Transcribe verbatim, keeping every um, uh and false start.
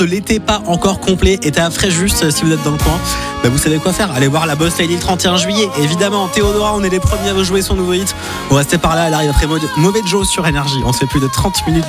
de l'été pas encore complet et à Fréjus si vous êtes dans le coin. Bah vous savez quoi faire, allez voir la Boss Lady le trente et un juillet. Évidemment, Théodora, on est les premiers à jouer son nouveau hit. Vous restez par là, elle arrive après Mauvais Joe sur Énergie. On se fait plus de trente minutes